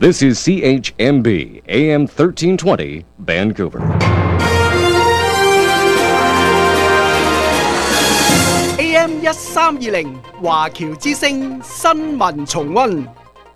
This is CHMB AM 1320 Vancouver. AM 1320華僑之聲新聞重溫。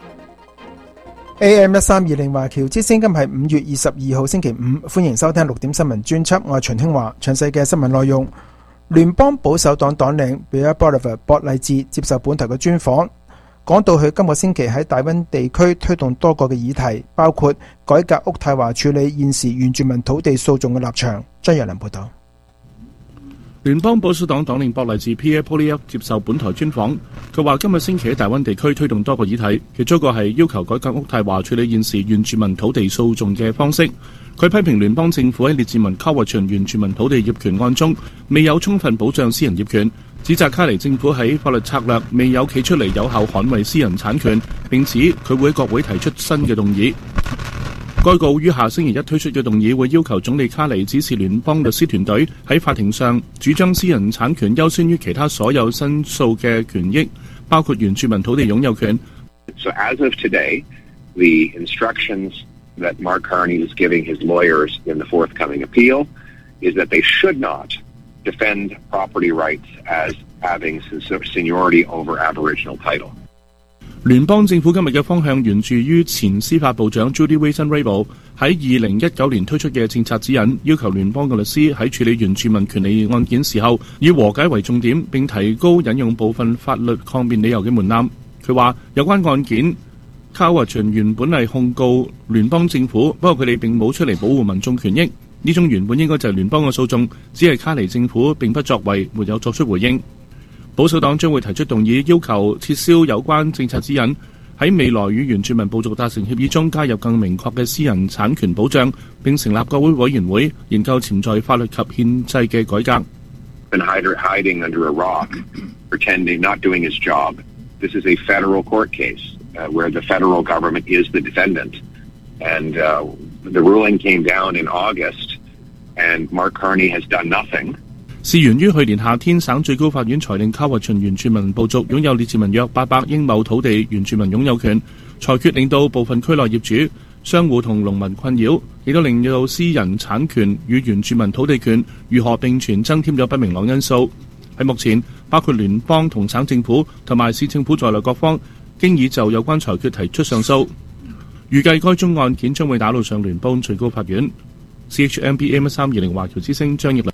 AM 1320華僑之聲，今係5月22號星期五，歡迎收聽6點新聞專輯。我係秦興華。詳細嘅新聞內容，聯邦保守黨黨領 Bill Bolivar 博勵治接受本台嘅專訪，講到佢今個星期喺大溫地區推動多個嘅議題，包括改革渥太華處理現時原住民土地訴訟嘅立場。張若良報道。 聯邦保守黨黨領博勵治 Pierre Poilievre 接受本台專訪，佢話今個星期喺大溫地區推動多個議題，其中一個係要求改革渥太華處理現時原住民土地訴訟嘅方式。佢批評聯邦政府喺列治文 Cowichan 原住民土地業權案中未有充分保障私人業權，指責卡尼政府喺法律策略未有企出嚟有效捍衛私人產權，並指佢會喺國會提出新嘅動議。該告於下星期一推出嘅動議會要求總理卡尼指示聯邦律師團隊喺法庭上主張私人產權優先於其他所有申訴嘅權益，包括原住民土地擁有權。 So as of today, the instructions that Mark Carney is giving his lawyers in the forthcoming appeal is that they should not defend property rights as having seniority over Aboriginal title. 聯邦政府今日嘅方向源自於前司法部長 Judy Wilson-Raybould 喺2019年推出嘅政策指引，要求聯邦嘅律師喺處理原住民權利案件時候以和解為重點，並提高引用部分法律抗辯理由嘅門檻。佢話有關案件Cowichan原本係控告聯邦政府，不過佢哋並冇出嚟保護民眾權益。呢種原本應該就係聯邦嘅訴訟，只係卡尼政府並不作為，沒有作出回應。保守黨將會提出動議，要求撤銷有關政策指引，喺未來與原住民部族達成協議中加入更明確嘅私人產權保障，並成立國會委員會研究潛在法律及憲制嘅改革。 Been hiding under a rock, pretending not doing his job. This is a federal court case where the federal government is the defendant, and the ruling came down in August, and Mark Carney has done nothing. 事源於去年夏天，省最高法院裁定Cowichan原住民部族擁有列治文約800英畝土地原住民擁有權，裁決令到部分區內業主、商戶同農民困擾，亦都令到私人產權與原住民土地權如何並存增添咗不明朗因素。喺目前，包括聯邦同省政府同埋市政府在內各方，經已就有關裁決提出上訴。預計該宗案件將會打到上聯邦最高法院。CHMB AM 1320華僑之聲張業良。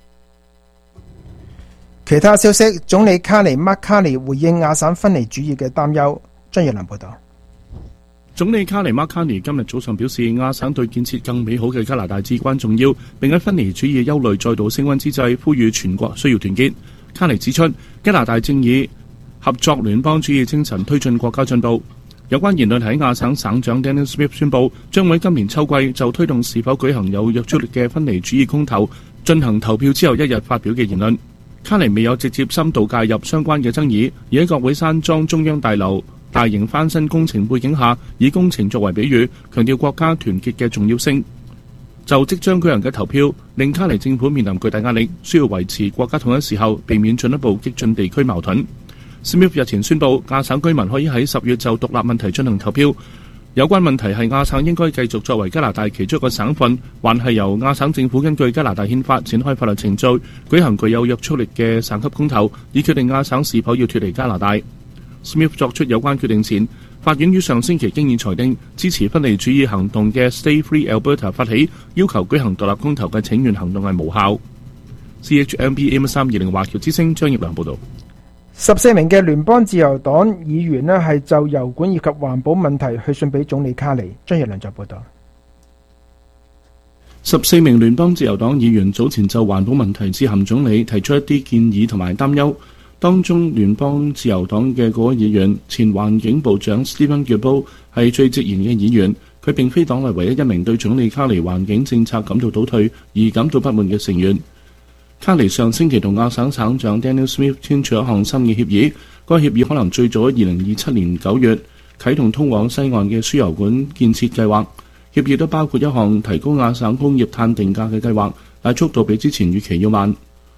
其他消息，總理卡尼 Mark Carney 回應亞省分離主義嘅擔憂。張業良報道。 總理卡尼 Mark Carney 今日早上表示，亞省對建設更美好嘅加拿大至關重要，並喺分離主義憂慮再度升溫之際，呼籲全國需要團結。卡尼指出，加拿大正以合作聯邦主義精神推進國家進步。有關言論喺亞省省長 Daniel Smith 宣布，將會今年秋季就推動是否舉行有約束力嘅分離主義公投進行投票之後一日發表嘅言論。卡尼未有直接深度介入相關嘅爭議，而喺國會山莊中央大樓大型翻新工程背景下，以工程作為比喻，強調國家團結嘅重要性。就即將舉行嘅投票，令卡尼政府面臨巨大壓力，需要維持國家統一時候，避免進一步激進地區矛盾。Smith 日前宣布，亞省居民可以喺10月就獨立問題進行投票。有關問題係亞省應該繼續作為加拿大其中一個省份，還係由亞省政府根據加拿大憲法展開法律程序，舉行具有約束力嘅省級公投，以決定亞省是否要脫離加拿大。Smith 作出有關決定前，法院於上星期經已裁定，支持分離主義行動嘅 Stay Free Alberta 發起要求舉行獨立公投嘅請願行動係無效。CHMB AM 1320華僑之聲張業良報導。 14名嘅聯邦自由黨議員呢係就油管以及環保問題去信俾總理卡尼。張業良就報道。 14名聯邦自由黨議員早前就環保問題致函總理，提出一啲建議同埋擔憂。當中聯邦自由黨嘅嗰位議員前環境部長 Steven Guilbeault 係最直言嘅議員，佢並非黨內唯一一名對總理卡尼環境政策感到倒退而感到不滿嘅成員。卡尼上星期同亞省省長 Daniel Smith 簽署一項新嘅協議，該協議可能最早喺2027年9月啟動通往西岸嘅輸油管建設計劃。協議都包括一項提高亞省工業碳定價嘅計劃，但速度比之前預期要慢。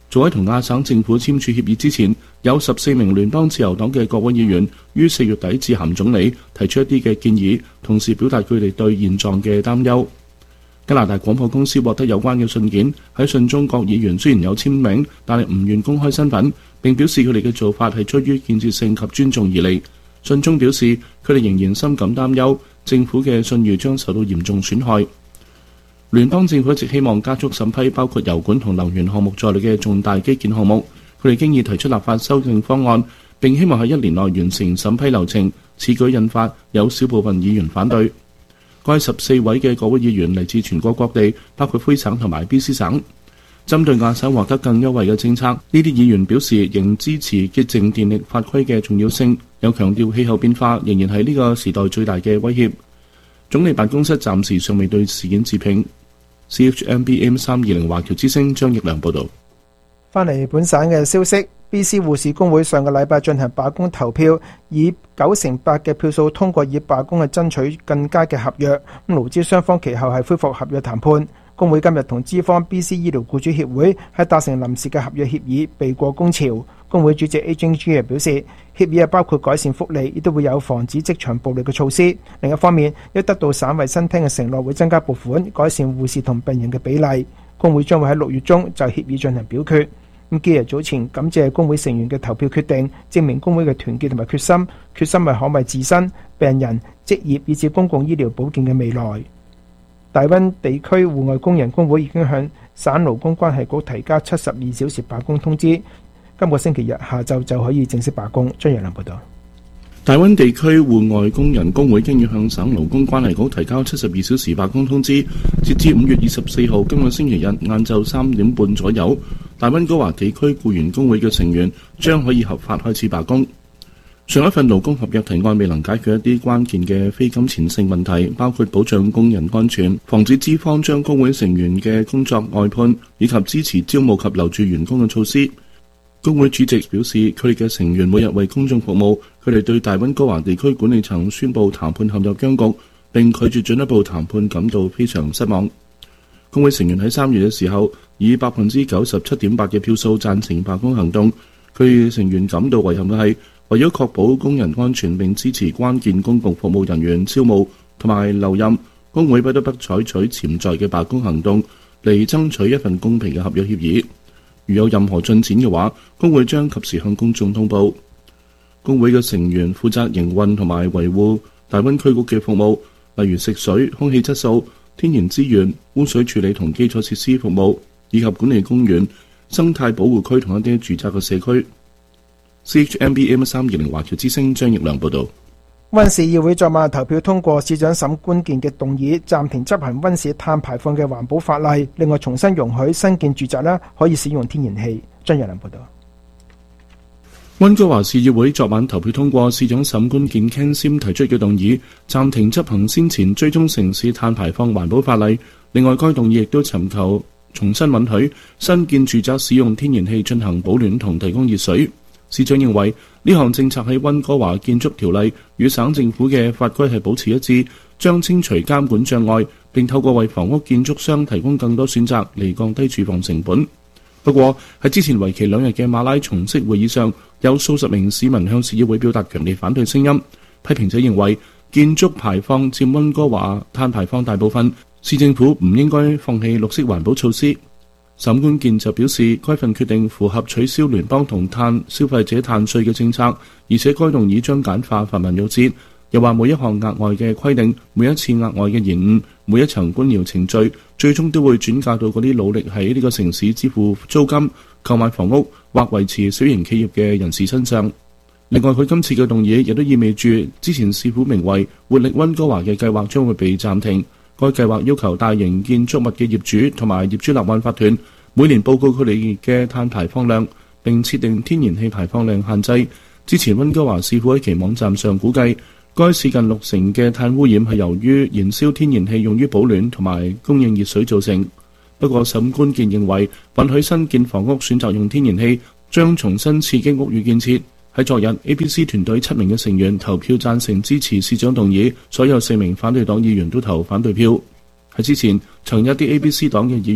早喺同亞省政府簽署協議之前，有14名聯邦自由黨嘅國會議員於4月底致函總理，提出一啲嘅建議，同時表達佢哋對現狀嘅擔憂。加拿大廣播公司獲得有關嘅信件，喺信中各議員雖然有簽名，但係唔願公開身份，並表示佢哋嘅做法係出於建設性及尊重而嚟。信中表示，佢哋仍然深感擔憂，政府嘅信譽將受到嚴重損害。聯邦政府一直希望加速審批包括油管同能源項目在內嘅重大基建項目，佢哋經已提出立法修正方案，並希望喺1年內完成審批流程。此舉引發有少部分議員反對。該14位嘅國會議員嚟自全國各地，包括魁省同埋 BC 省。針對亞省獲得更優惠嘅政策，呢啲議員表示仍支持潔淨電力法規嘅重要性，又強調氣候變化仍然係呢個時代最大嘅威脅。總理辦公室暫時尚未對事件置評。CHMB AM320 華僑之聲張益良報導。 翻嚟本省嘅消息 ，BC 護士工會上個禮拜進行罷工投票，以98%嘅票數通過以罷工去爭取更佳嘅合約。勞資雙方其後係恢復合約談判。工會今日同資方 BC 醫療僱主協會係達成臨時嘅合約協議，避過工潮。工會主席 Adrian G 表示，協議係包括改善福利，亦都會有防止職場暴力嘅措施。另一方面，亦得到省衛生廳嘅承諾，會增加撥款，改善護士同病人嘅比例。工會將會喺6月中就協議進行表決。G 早前感謝工會成員嘅投票決定，證明工會嘅團結同埋決心係捍衛自身、病人、職業以至公共醫療保健嘅未來。大溫地區戶外工人工會已經向省勞工關係局提交72小時罷工通知，今個星期日下晝就可以正式罷工。張陽良報導。 大溫地區戶外工人工會經已向省勞工關係局提交72小時罷工通知，截至5月24號今個星期日晏晝3點半左右，大溫哥華地區僱員工會嘅成員將可以合法開始罷工。上一份勞工合約提案未能解決一啲關鍵嘅非金錢性問題，包括保障工人安全、防止資方將工會成員嘅工作外判，以及支持招募及留住員工嘅措施。工會主席表示，佢哋嘅成員每日為公眾服務，佢哋對大溫哥華地區管理層宣布談判陷入僵局，並拒絕進一步談判感到非常失望。工會成員喺3月嘅時候以 97.8% 嘅票數贊成罷工行動。佢哋成員感到遺憾嘅係，為咗確保工人安全並支持關鍵公共服務人員招募同埋留任，工會不得不採取潛在嘅罷工行動嚟爭取一份公平嘅合約協議。如有任何進展嘅話，工會將及時向公眾通報。工會嘅成員負責營運同埋維護大溫區局嘅服務，例如食水、空氣質素、天然資源、污水處理同基礎設施服務，以及管理公園、生態保護區同一啲住宅嘅社區。CHMB AM320 華僑之聲張益良報導。 溫市議會昨晚投票通過市長沈觀健嘅動議，暫停執行溫市碳排放嘅環保法例，另外重新容許新建住宅可以使用天然氣。張益良報導。 溫哥華市議會昨晚投票通過市長沈觀健 Ken Sim 提出嘅動議，暫停執行先前追蹤城市碳排放環保法例。另外，該動議亦都尋求重新允許新建住宅使用天然氣進行保暖同提供熱水。市長認為呢項政策喺溫哥華建築條例與省政府嘅法規係保持一致，將清除監管障礙，並透過為房屋建築商提供更多選擇嚟降低住房成本。不過喺之前為期2日嘅馬拉松式會議上，有數十名市民向市議會表達強烈反對聲音。批評者認為建築排放佔溫哥華碳排放大部分，市政府唔應該放棄綠色環保措施。沈觀健就表示，該份決定符合取消聯邦同消費者碳稅嘅政策，而且該動議將簡化繁文縟節。又話每一項額外嘅規定、每一次額外嘅延誤、每一層官僚程序，最終都會轉嫁到嗰啲努力喺呢個城市支付租金、購買房屋或維持小型企業嘅人士身上。另外，佢今次嘅動議亦都意味住之前市府名為活力溫哥華嘅計劃將會被暫停。該計劃要求大型建築物嘅業主同埋業主立案法團每年報告佢哋嘅碳排放量，並設定天然氣排放量限制。之前溫哥華市府喺其網站上估計，該市近60%嘅碳污染係由於燃燒天然氣用於保暖同埋供應熱水造成。不過沈觀健認為，允許新建房屋選擇用天然氣，將重新刺激屋宇建設。喺昨日 ABC 團隊7名嘅成員投票贊成支持市長動議，所有4名反對黨議員都投反對票。喺之前，曾有一啲 ABC 黨嘅議員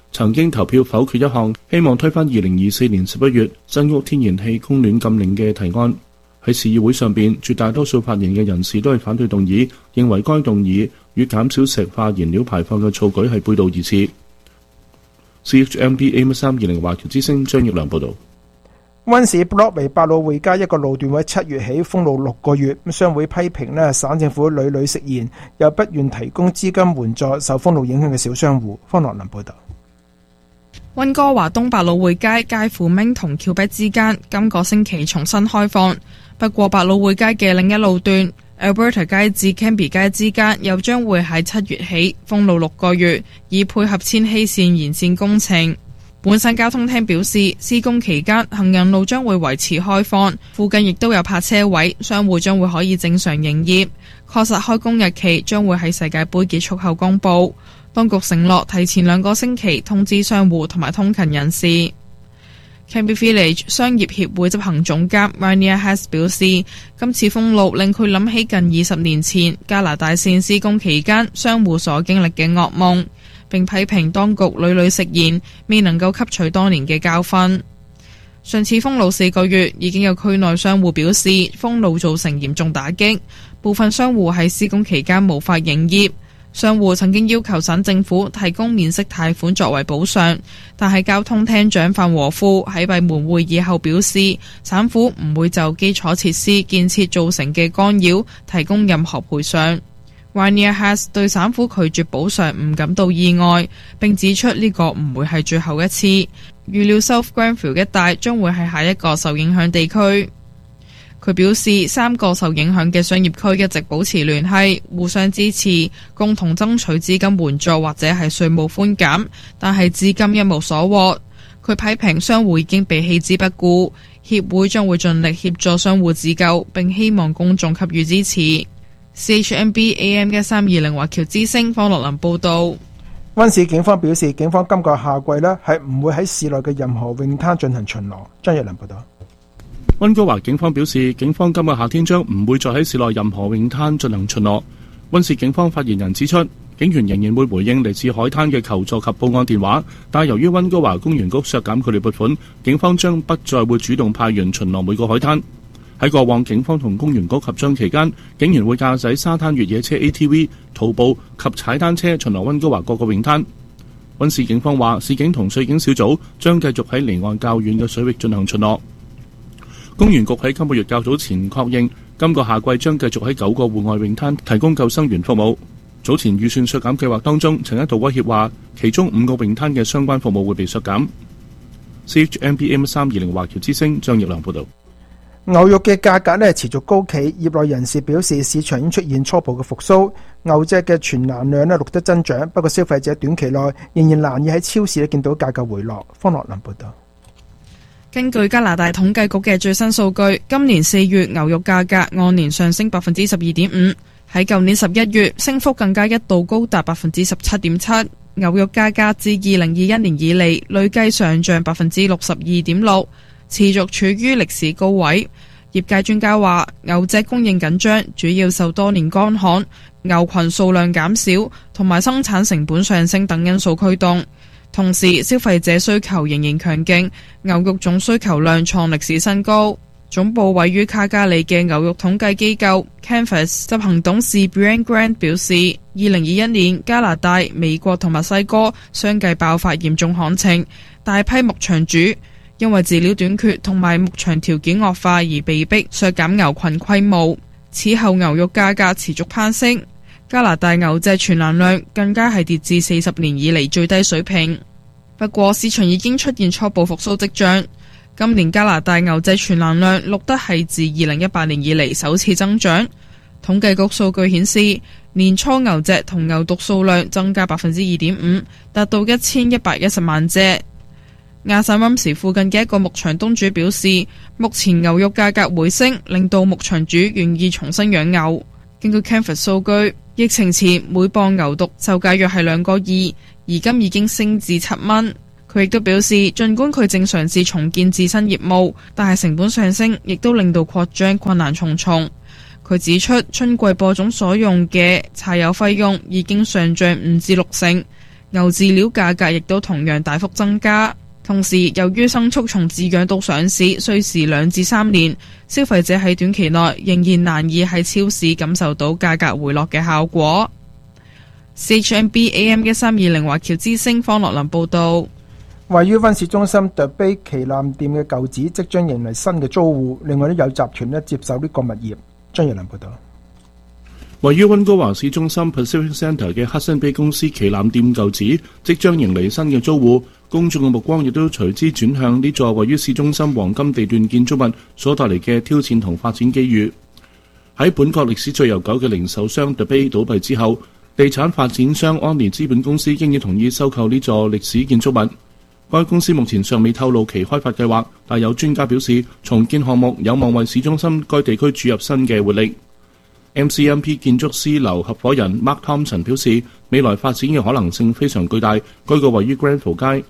曾經投票否決一項希望推翻2024年11月新屋天然氣供暖禁令嘅提案。喺市議會上邊，絕大多數發言嘅人士都係反對動議，認為該動議與減少石化燃料排放嘅措舉係背道而馳。CHMB AM320 華僑之聲張業良報導。 溫市 Broadway 百老匯街一個路段會7月起封路6個月，商會批評省政府屢屢食言，又不願提供資金援助受封路影響嘅小商戶。方樂林報導。 溫哥華東百老匯街介乎明同橋壁之間，今個星期重新開放。不過百老匯街嘅另一路段 Alberta 街至 Cambie 街之間又將會喺7月起封路6個月，以配合千禧線延線工程。本身交通廳表示，施工期間行人路將會維持開放，附近亦都有泊車位，商戶將會可以正常營業。確實開工日期將會喺世界盃結束後公佈。當局承諾提前2個星期通知商戶同埋通勤人士。Cambie Village 商業協會執行總監 Rania Haas 表示，今次封路令佢諗起近20年前加拿大線施工期間商戶所經歷嘅噩夢，並批評當局屢屢食言，未能夠吸取當年嘅教訓。上次封路4個月，已經有區內商戶表示封路造成嚴重打擊，部分商戶喺施工期間無法營業。商戶曾經要求省政府提供免息貸款作為補償，但係交通廳長范和富喺閉門會議後表示，省府唔會就基礎設施建設造成嘅干擾提供任何賠償。Rania Haas 對省府拒絕補償唔感到意外，並指出呢個唔會係最後一次。預料 South Grenville 一帶將會係下一個受影響地區。佢表示，3個受影響嘅商業區一直保持聯繫，互相支持，共同爭取資金援助或者係稅務寬減，但係至今一無所獲。佢批評商戶已經被棄之不顧，協會將會盡力協助商戶自救，並希望公眾給予支持。CHMB AM1320 華僑之聲方樂林報導。 溫市警方表示，警方今個夏季係唔會喺市內嘅任何泳灘進行巡邏。張日良報導。 溫哥華警方表示，警方今個夏天將唔會再喺市內任何泳灘進行巡邏。溫市警方發言人指出，警員仍然會回應嚟自海灘嘅求助及報案電話，但由於溫哥華公園局削減佢哋撥款，警方將不再會主動派員巡邏每個海灘。喺過往警方同公園局合作期間，警員會駕駛沙灘越野車 ATV、徒步及踩單車巡邏溫哥華各個泳灘。溫市警方話，市警同水警小組將繼續喺離岸較遠嘅水域進行巡邏。公園局喺今個月較早前確認，今個夏季將繼續喺9個戶外泳灘提供救生員服務。早前預算削減計劃當中，曾一度威脅話，其中5個泳灘嘅相關服務會被削減。CHMB AM320 華僑之聲張業良報導。 牛肉嘅價格持續高企，業內人士表示市場已經出現初步嘅復甦，牛隻嘅存欄量錄得增長，不過消費者短期內仍然難以喺超市見到價格回落。方樂林報導。 根據加拿大統計局嘅最新數據，今年4月牛肉價格按年上升 12.5%， 喺舊年11月升幅更加一度高達 17.7%。牛肉價格自2021年以嚟累計上漲 62.6%， 持續處於歷史高位。業界專家話，牛隻供應緊張，主要受多年乾旱、牛群數量減少同埋生產成本上升等因素驅動。同時，消費者需求仍然強勁，牛肉總需求量創歷史新高。總部位於卡加利嘅牛肉統計機構 Canvas 執行董事 Brian Grant 表示，2021年加拿大、美國同墨西哥相繼爆發嚴重旱情，大批牧場主因為飼料短缺同埋牧場條件惡化而被迫削減牛群規模。此後牛肉價格持續攀升。加拿大牛隻存欄量更加係跌至40年以嚟最低水平。不過市場已經出現初步復甦跡象。今年加拿大牛隻存欄量錄得係自2018年以嚟首次增長。統計局數據顯示，年初牛隻同牛犢數量增加 2.5%， 達到1110萬隻。亞薩溫時附近嘅一個牧場東主表示，目前牛肉價格回升，令到牧場主願意重新養牛。根據 Canvas 數據，疫情前每磅牛犢售價約係2個2，而今已經升至7蚊。佢亦都表示，儘管佢正嘗試重建自身業務，但係成本上升，亦都令到擴張困難重重。佢指出，春季播種所用嘅柴油費用已經上漲5至6成， 牛飼料價格亦都同樣大幅增加。同時，由於牲畜從飼養到上市需時2至3年，消費者喺短期內仍然難以喺超市感受到價格回落嘅效果。CHMB AM1320 華僑之聲方樂林報導。 位於溫市中心 The Bay 旗艦店嘅舊址即將迎嚟新嘅租戶，另外都有集團接手呢個物業。張日良報導。 位於溫哥華市中心 Pacific Centre 嘅 Hudson Bay 公司旗艦店舊址即將迎嚟新嘅租戶，公眾嘅目光亦都隨之轉向呢座位於市中心黃金地段建築物所帶嚟嘅挑戰同發展機遇。喺本國歷史最悠久嘅零售商 The Bay 倒閉之後，地產發展商安妮資本公司經已同意收購呢座歷史建築物。該公司目前尚未透露其開發計劃，但有專家表示，重建項目有望為市中心該地區注入新嘅活力。MCMP 建築師樓合夥人 Mark Thompson 表示，未來發展嘅可能性非常巨大。該個位於 Granville 街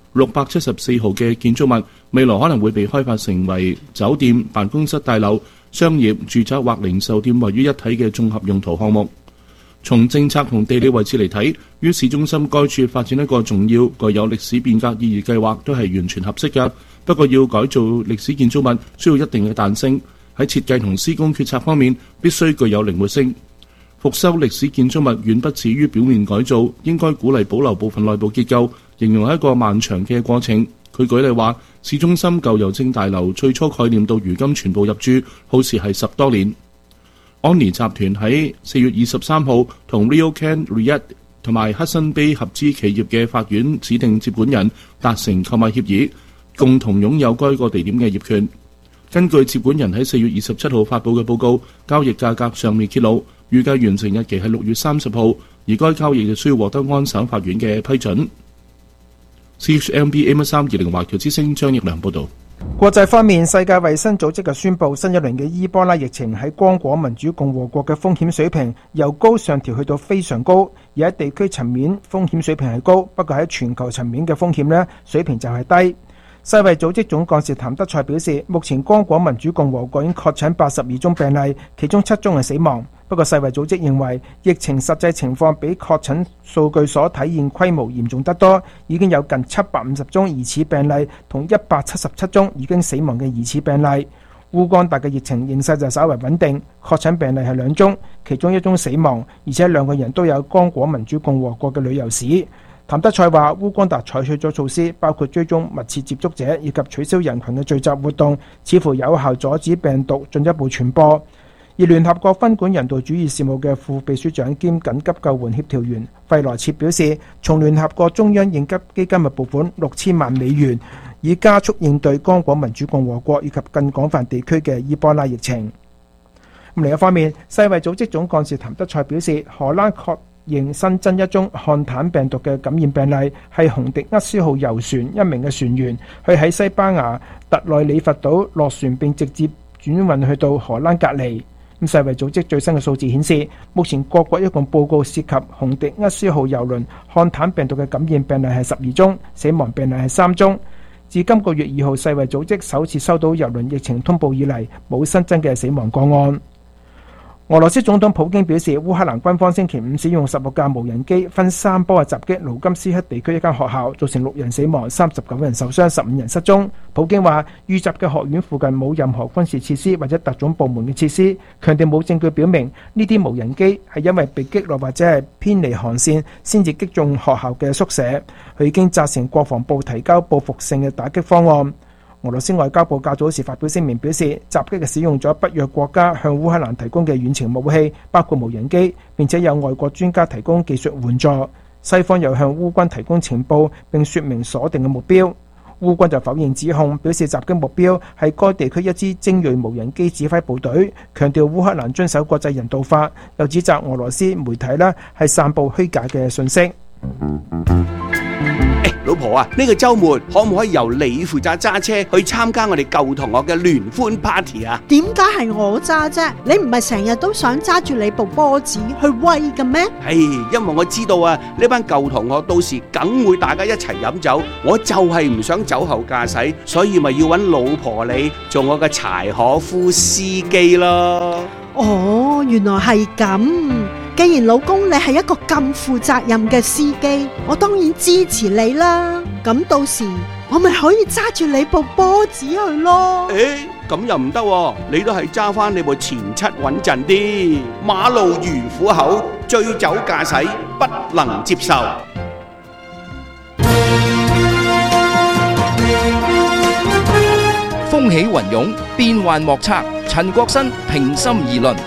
674號嘅建築物，未來可能會被開發成為酒店、辦公室大樓、商業、住宅或零售店位於一體嘅綜合用途項目。從政策同地理位置嚟睇，於市中心該處發展一個重要、具有歷史變革意義計劃都係完全合適嘅。不過要改造歷史建築物需要一定嘅彈性，喺設計同施工決策方面必須具有靈活性。復修歷史建築物遠不止於表面改造，應該鼓勵保留部分內部結構，形容係一個漫長嘅過程。佢舉例話，市中心舊郵政大樓最初概念到如今全部入住，耗時係10多年。安妮集團喺4月23號同 RioCan REIT 同埋 Hudson Bay 合資企業嘅法院指定接管人達成購買協議，共同擁有該個地點嘅業權。根據接管人喺4月27號發布嘅報告，交易價格尚未揭露，預計完成日期係6月30號，而該交易就需要獲得安省法院嘅批准。CHMB AM1320華僑之聲張奕良報導。 國際方面，世界衛生組織宣布新一輪嘅伊波拉疫情喺剛果民主共和國嘅風險水平由高上調去到非常高，而喺地區層面風險水平係高，不過喺全球層面嘅風險水平就係低。世衛組織總幹事譚德塞表示，目前剛果民主共和國已經確診82宗病例，其中7宗係死亡。不過世衛組織認為疫情實際情況比確診數據所體現規模嚴重得多，已經有近750宗疑似病例同177宗已經死亡嘅疑似病例。烏干達嘅疫情形勢就稍為穩定，確診病例係2宗，其中1宗死亡，而且2個人都有剛果民主共和國嘅旅遊史。譚德塞話，烏干達採取咗措施，包括追蹤密切接觸者以及取消人群嘅聚集活動，似乎有效阻止病毒進一步傳播。而聯合國分管人道主義事務嘅副秘書長兼緊急救援協調員費萊切表示，從聯合國中央應急基金嘅撥款6000萬美元，以加速應對剛果民主共和國以及更廣泛地區嘅伊波拉疫情。另一方面，世衛組織總幹事譚德塞表示，荷蘭確認新增1宗漢坦病毒嘅感染病例，係紅迪厄斯號遊船一名嘅船員，佢喺西班牙特內里佛島落船並直接轉運去到荷蘭隔離。世衛組織最新嘅數字顯示，目前各國一共報告涉及紅迪厄斯號郵輪漢坦病毒嘅感染病例係12宗，死亡病例係3宗。自今個月2號世衛組織首次收到郵輪疫情通報以嚟，冇新增嘅死亡個案。俄羅斯總統普京表示，烏克蘭軍方星期5使用16架無人機分3波嘅襲擊盧甘斯克地區一間學校，造成6人死亡、39人受傷、15人失蹤。普京話，遇襲嘅學院附近冇任何軍事設施或者特種部門嘅設施，強調冇證據表明呢啲無人機係因為被擊落或者係偏離航線先至擊中學校嘅宿舍。佢已經責成國防部提交報復性嘅打擊方案。俄羅斯外交部較早時發表聲明表示，襲擊係使用咗北約國家向烏克蘭提供嘅遠程武器，包括無人機，並且有外國專家提供技術援助。西方又向烏軍提供情報並說明鎖定嘅目標。烏軍就否認指控，表示襲擊目標係該地區一支精銳無人機指揮部隊，強調烏克蘭遵守國際人道法，又指責俄羅斯媒體係散佈虛假嘅信息。 老婆啊，呢個週末可唔可以由你負責揸車去參加我哋舊同學嘅聯歡 party 啊？ 點解係我揸啫？你唔係成日都想揸住你部波子去威嘅咩？ 因為我知道啊，呢班舊同學到時梗會大家一齊飲酒，我就係唔想酒後駕駛，所以咪要揾老婆你做我嘅柴可夫司機咯。 哦，原來係咁。 既然老公你係一個咁負責任嘅司機，我當然支持你啦。咁到時我咪可以揸住你部波子去咯。 咁又唔得喎，你都係揸翻你部前七穩陣啲。馬路如虎口，醉酒駕駛不能接受。 風起雲湧，變幻莫測。陳國新平心而論。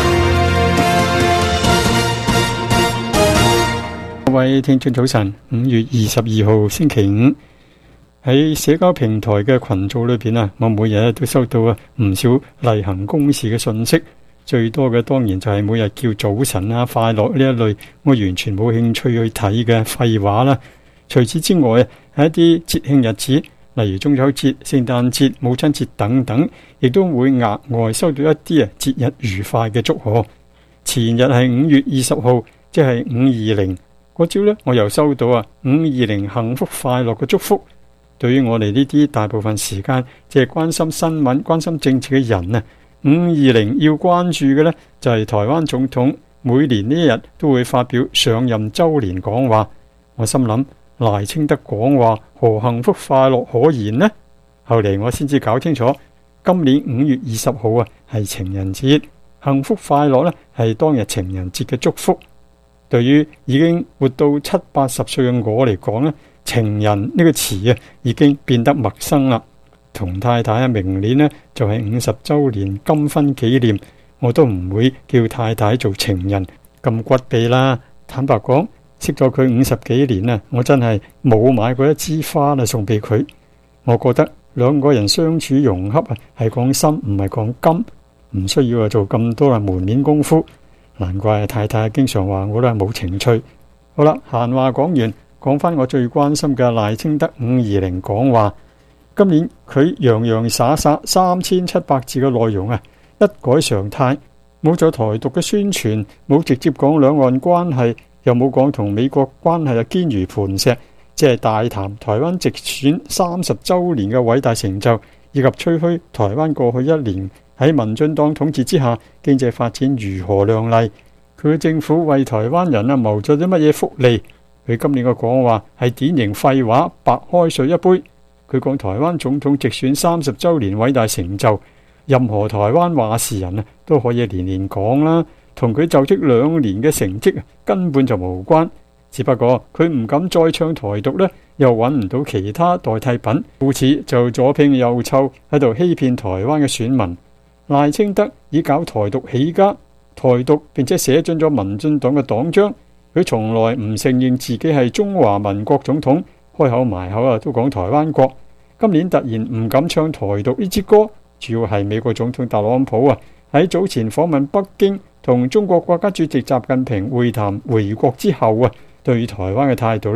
各位聽眾早晨，5月22號星期五，喺社交平台嘅群組裏邊啊，我每日都收到唔少例行公事嘅信息，最多嘅當然就係每日叫早晨啊、快樂呢一類，我完全冇興趣去睇嘅廢話啦。除此之外，係一啲節慶日子，例如中秋節、聖誕節、母親節等等，亦都會額外收到一啲節日愉快嘅祝賀。前日係5月20號，即係520。嗰朝呢，我又收到520幸福快樂嘅祝福。對於我哋呢啲大部分時間即係關心新聞、關心政治嘅人啊，520要關注嘅呢，就係台灣總統每年呢一日都會發表上任週年講話。我心諗賴清德講話何幸福快樂可言呢？後嚟我先至搞清楚，今年5月20號係情人節，幸福快樂呢係當日情人節嘅祝福。對於已經活到70-80歲嘅我嚟講呢，情人呢個詞已經變得陌生啦。同太太明年呢就係50週年金婚紀念，我都唔會叫太太做情人咁骨痹啦。坦白講，識咗佢50幾年啦，我真係冇買過一支花送俾佢。我覺得兩個人相處融洽係講心，唔係講金，唔需要做咁多門面功夫。難怪太太經常話我都係冇情趣。好啦，閒話講完，講翻我最關心嘅賴清德520講話。今年佢洋洋灑灑3700字嘅內容一改常態，冇咗台獨嘅宣傳，冇直接講兩岸關係，又冇講同美國關係堅如磐石，即係大談台灣直選30週年嘅偉大成就，以及吹噓台灣過去一年喺民進黨統治之下，經濟發展如何亮麗？佢嘅政府為台灣人謀咗啲乜嘢福利？佢今年嘅講話係典型廢話，白開水一杯。佢講台灣總統直選30週年偉大成就，任何台灣話事人都可以年年講啦，同佢就職2年嘅成績根本就無關。只不過佢唔敢再唱台獨呢，又揾唔到其他代替品，故此就左拼右湊喺度欺騙台灣嘅選民。賴清德以搞台獨起家，台獨並且寫進咗民進黨嘅黨章。佢從來唔承認自己係中華民國總統，開口埋口都講台灣國。今年突然唔敢唱台獨呢支歌，主要係美國總統特朗普喺早前訪問北京，同中國國家主席習近平會談回國之後對台灣嘅態度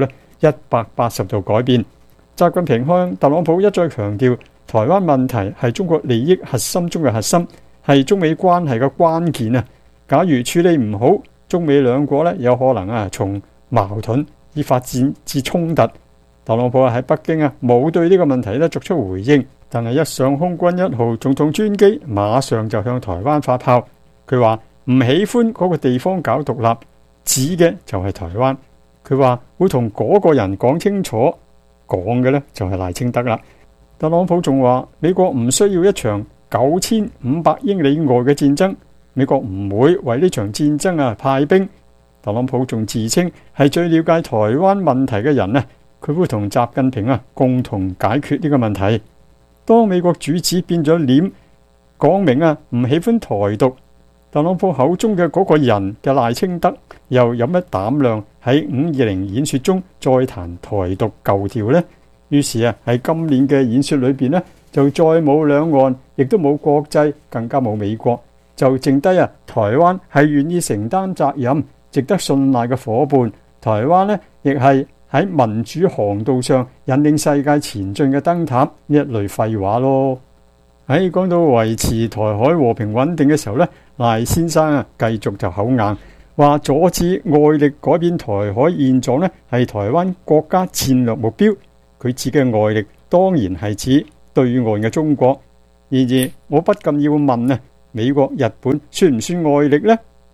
180度改變。習近平向特朗普一再強調，台灣問題係中國利益核心中嘅核心，係中美關係嘅關鍵。假如處理唔好，中美兩國有可能從矛盾以發展至衝突。特朗普喺北京冇對呢個問題作出回應，但係一上空軍1號總統專機，馬上就向台灣發炮。佢話唔喜歡嗰個地方搞獨立，指嘅就係台灣。佢話會同嗰個人講清楚，講嘅就係賴清德啦。特朗普仲話美國唔需要一場9500英里外嘅戰爭，美國唔會為呢場戰爭派兵。特朗普仲自稱係最了解台灣問題嘅人，佢會同習近平共同解決呢個問題。當美國主子變咗臉，講明唔喜歡台獨，特朗普口中嘅嗰個人嘅賴清德又有乜膽量喺520演說中再談台獨舊調呢？於是喺今年嘅演說裏邊就再冇兩岸，亦都冇國際，更加冇美國，就剩低台灣係願意承擔責任、值得信賴嘅夥伴。台灣亦係喺民主航道上引領世界前進嘅燈塔，呢一類廢話咯。喺講到維持台海和平穩定嘅時候賴先生繼續就口硬，話阻止外力改變台海現狀係台灣國家戰略目標。佢指嘅外力當然係指對岸嘅中國。然而我不禁要問美國、日本算唔算外力呢？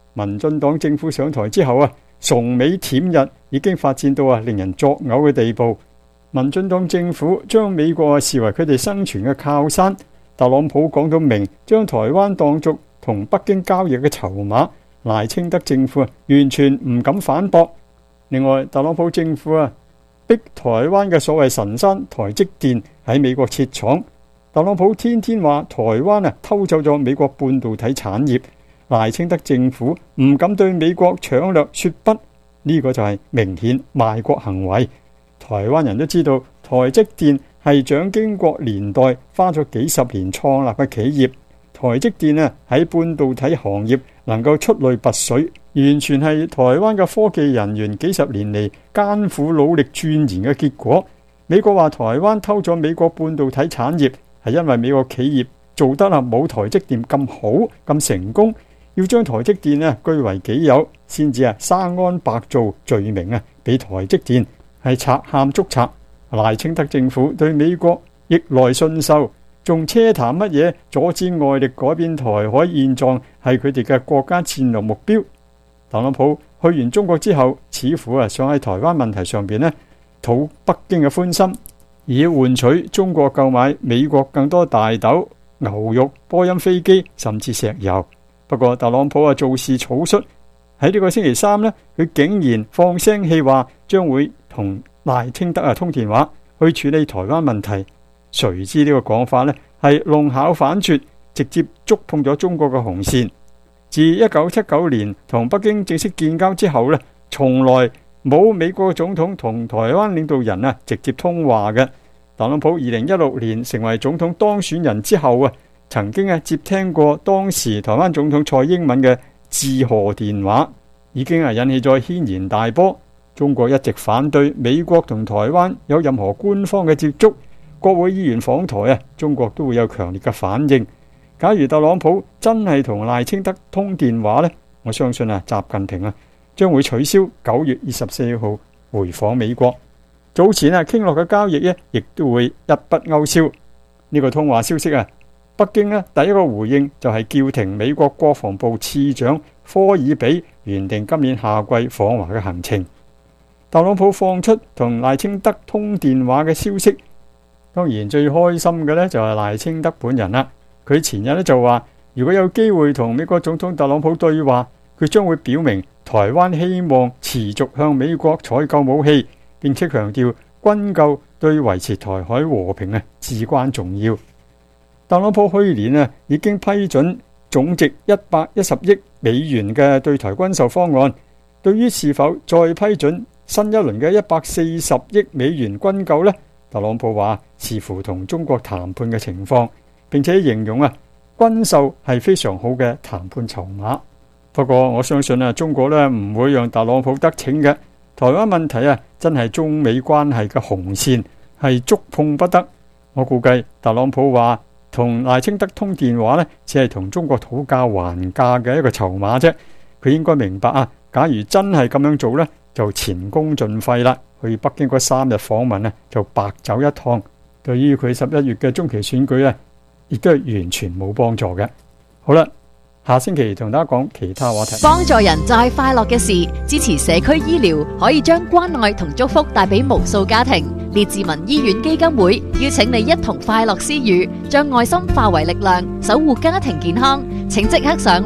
民進黨政府上台之後啊，崇美舔日已經發展到令人作嘔嘅地步。民進黨政府將美國視為佢哋生存嘅靠山，特朗普講到明，將台灣當作同北京交易嘅籌碼，賴清德政府完全唔敢反駁。另外，特朗普政府逼台灣嘅所謂神山台積電喺美國設廠，特朗普天天話台灣偷走咗美國半導體產業，賴清德政府唔敢對美國搶掠說不，呢個就係明顯賣國行為。台灣人都知道台積電係蔣經國年代花咗幾十年創立嘅企業，台積電喺半導體行業能夠出類拔萃，完全係台灣嘅科技人員幾十年嚟艱苦努力鑽研嘅結果。美國話台灣偷咗美國半導體產業，係因為美國企業做得冇台積電咁好咁成功，要將台積電據為己有，先至生安白造罪名俾台積電係賊喊捉賊。賴清德政府對美國逆來順受，仲奢談乜嘢阻止外力改變台海現狀係佢哋嘅國家戰略目標。特朗普去完中國之後，似乎想喺台灣問題上邊討北京嘅歡心，以換取中國購買美國更多大豆、牛肉、波音飛機甚至石油。不過特朗普做事草率，喺呢個星期三佢竟然放聲氣話將會同賴清德通電話去處理台灣問題。誰知呢個講法係弄巧反拙，直接觸碰咗中國嘅紅線。自1979年同北京正式建交之後從來冇美國總統同台灣領導人直接通話嘅。特朗普2016年成為總統當選人之後曾經接聽過當時台灣總統蔡英文嘅致賀電話，已經引起咗軒然大波。中國一直反對美國同台灣有任何官方嘅接觸，國會議員訪台中國都會有強烈嘅反應。假如特朗普真係同賴清德通電話我相信習近平將會取消9月24號回訪美國。早前傾落嘅交易亦都會一筆勾銷。呢個通話消息北京第一個回應就係叫停美國國防部次長科爾比原定今年夏季訪華嘅行程。特朗普放出同賴清德通電話嘅消息，當然最開心嘅就係賴清德本人啦。佢前日就話，如果有機會同美國總統特朗普對話，佢將會表明台灣希望持續向美國採購武器，並且強調軍購對維持台海和平至關重要。特朗普去年已經批准總值110億美元嘅對台軍售方案，對於是否再批准新一輪嘅140億美元軍購特朗普話視乎同中國談判嘅情況，並且形容軍售係非常好嘅談判籌碼。不過我相信中國唔會讓特朗普得逞嘅。台灣問題真係中美關係嘅紅線，係觸碰不得。我估計特朗普話同賴清德通電話只係同中國討價還價嘅一個籌碼啫。佢應該明白假如真係咁樣做就前功盡廢啦。去北京嗰3日訪問就白走一趟，對於佢11月嘅中期選舉亦都係完全冇幫助嘅。好啦，下星期同大家講其他話題。 幫助人就係快樂嘅事，支持社區醫療可以將關愛同祝福帶俾無數家庭。列治文醫院基金會邀請你一同快樂施予，將愛心化為力量，守護家庭健康。請即刻上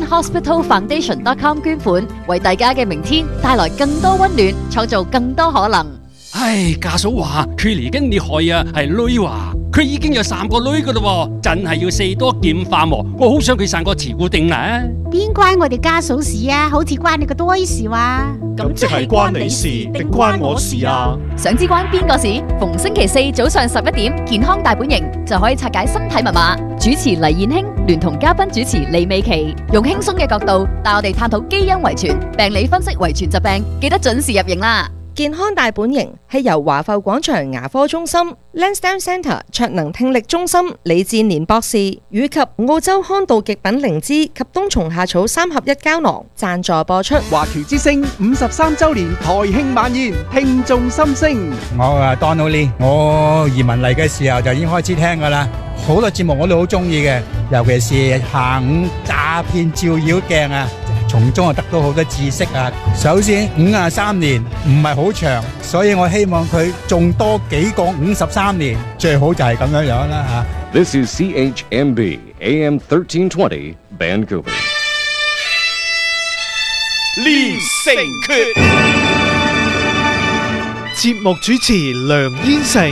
richmondhospitalfoundation.com 捐款，為大家嘅明天帶來更多溫暖，創造更多可能。 唉，家嫂話佢嚟緊厲害係女話，佢已經有3個女噶啦，真係要4多劍化喎。我好想佢生個慈固定啦。 邊關我哋家嫂事好似關你個多事話。 咁即係關你事定關我事啊？ 想知關邊個事？逢星期4早上11點，健康大本營就可以拆解身體密碼。主持黎燕卿聯同嘉賓主持李美琪，用輕鬆嘅角度帶我哋探討基因遺傳、病理分析遺傳疾病，記得準時入營啦！ 健康大本營係由華埠廣場牙科中心、Lansdowne Centre 卓能聽力中心李志年博士以及澳洲康道極品靈芝及冬蟲夏草3合1膠囊贊助播出。 華僑之聲53週年台慶晚宴，聽眾心聲。 我Donald Lee， 我移民嚟嘅時候就已經開始聽噶啦，好多節目我都好中意嘅，尤其是下午詐騙照妖鏡從中得到好多知識啊。首先53年唔係好長，所以我希望佢仲多幾個53年，最好就係咁樣樣啦嚇。 This is CHMB AM 1320 Vancouver. 連城訣，節目主持梁燕城。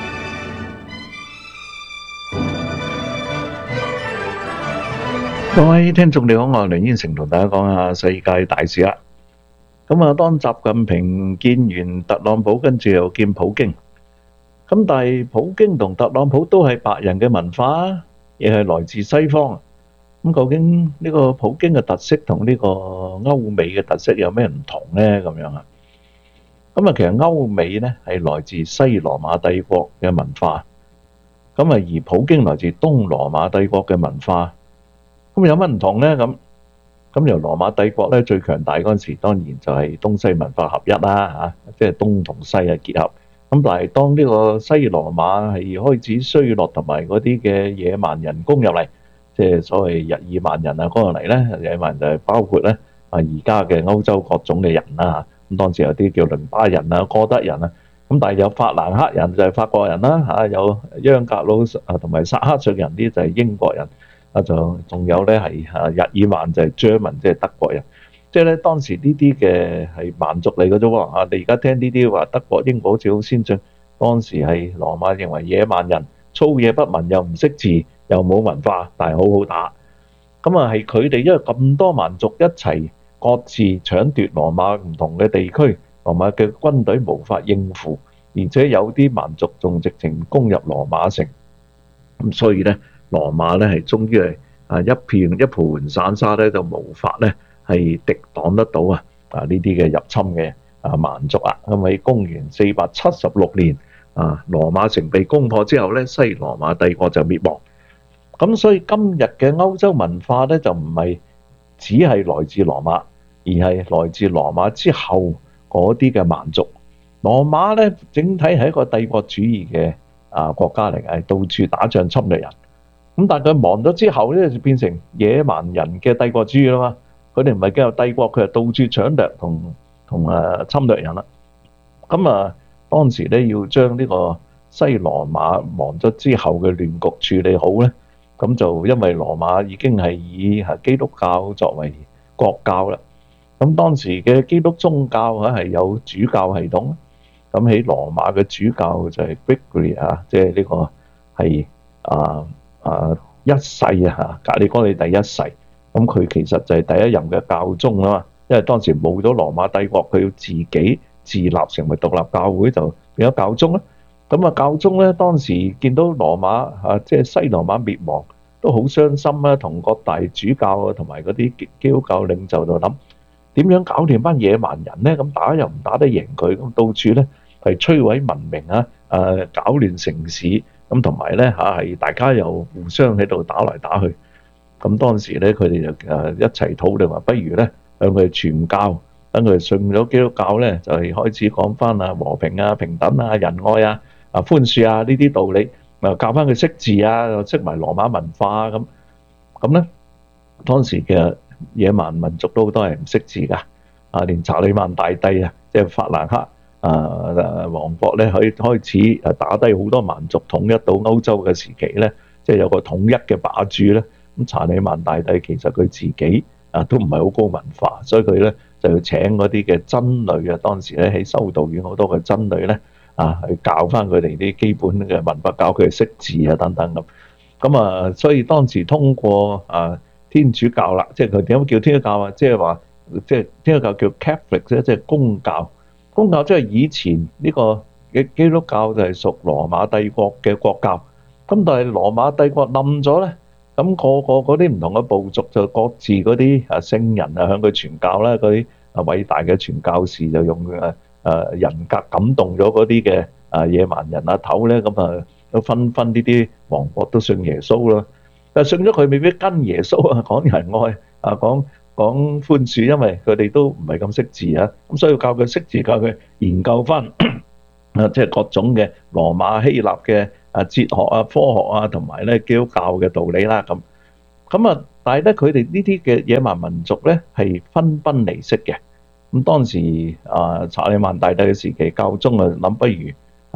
各位聽眾你好，我係梁燕城，同大家講下世界大事啦。咁啊，當習近平見完特朗普，跟住又見普京。咁但係普京同特朗普都係白人嘅文化，亦係來自西方。咁究竟呢個普京嘅特色同呢個歐美嘅特色有咩唔同呢？咁樣啊？咁啊，其實歐美呢係來自西羅馬帝國嘅文化，咁啊而普京來自東羅馬帝國嘅文化。咁有乜唔同呢？咁由羅馬帝國咧最強大嗰陣時，當然就係東西文化合一啦嚇，即係東同西嘅結合。咁但係當呢個西羅馬係開始衰落，同埋嗰啲嘅野蠻人攻入嚟，即係所謂日耳曼人啊，攻入嚟咧，野蠻人就係包括咧而家嘅歐洲各種嘅人啦。咁當時有啲叫倫巴人啊、哥德人啊，咁但係有法蘭克人就係法國人啦嚇，有央格魯同埋薩克遜人啲就係英國人。就仲有咧係日耳曼就係 German， 即係德國人，即係咧當時呢啲嘅係蠻族嚟嘅啫喎。你而家聽呢啲話德國英國好似好先進，當時係羅馬認為野蠻人，粗野不文，又唔識字，又冇文化，但係好好打。咁啊係佢哋因為咁多蠻族一齊各自搶奪羅馬唔同嘅地區，羅馬嘅軍隊無法應付，而且有啲蠻族仲直情攻入羅馬城，咁所以咧。羅馬咧係終於係一盤散沙咧，就無法咧係敵擋得到呢啲嘅入侵嘅蠻族啊。咁喺公元476年羅馬城被攻破之後咧，西羅馬帝國就滅亡。咁所以今日嘅歐洲文化咧就唔係只係來自羅馬，而係來自羅馬之後嗰啲嘅蠻族。羅馬咧整體係一個帝國主義嘅國家嚟嘅，到處打仗侵略人。咁但係佢亡咗之後咧，就變成野蠻人嘅帝國主義啦嘛。佢哋唔係叫做帝國，佢係到處搶掠同侵略人啦。咁當時咧要將呢個西羅馬亡咗之後嘅亂局處理好咧，咁就因為羅馬已經係以基督教作為國教啦。咁當時嘅基督宗教係有主教系統，咁喺羅馬嘅主教就係 Gregory 即係呢個係一世格里高利第一世，咁佢其實就係第一任嘅教宗啊嘛。因為當時冇咗羅馬帝國，佢要自己自立成為獨立教會，就變咗教宗啦。咁教宗咧當時見到羅馬即係西羅馬滅亡，都好傷心啦，同各大主教同埋嗰啲基督教領袖就諗點樣搞掂班野蠻人咧？咁打又唔打得贏佢，咁到處咧係摧毀文明搞亂城市。咁同埋咧係大家又互相喺度打來打去，咁當時咧佢哋就一齊討論話，不如咧向佢傳教，等佢信咗基督教咧，就係開始講翻和平平等仁愛寬恕呢啲道理，教翻佢識字又識埋羅馬文化咁咧。當時嘅野蠻民族都好多係唔識字噶，連查理曼大帝即係法蘭克王國咧，可以開始打低好多蠻族，統一到歐洲嘅時期咧，即係有個統一嘅霸主咧。咁查理曼大帝其實佢自己都唔係好高文化，所以佢咧就要請嗰啲嘅僧侶當時咧喺修道院好多嘅僧侶咧去教翻佢哋啲基本嘅文化，教佢哋識字等等咁。咁所以當時通過天主教啦，即係佢點解叫天主教即係話即係天主教叫 Catholic 啫，即係公教。公教即係以前呢個嘅基督教就係屬羅馬帝國嘅國教，咁但係羅馬帝國冧咗咧，咁個嗰啲唔同嘅部族就各自嗰啲聖人向佢傳教啦，嗰啲偉大嘅傳教士就用人格感動咗嗰啲嘅野蠻人頭咧，咁都紛紛呢啲王國都信耶穌啦，但係信咗佢未必跟耶穌講仁愛講寬恕，因為佢哋都唔係咁識字咁所以教佢識字，教佢研究翻即係各種嘅羅馬希臘嘅哲學科學同埋咧基督教嘅道理啦咁。 但係咧佢哋呢啲嘅野蠻民族咧係分崩離析嘅。咁當時查理曼大帝嘅時期，教宗啊諗不如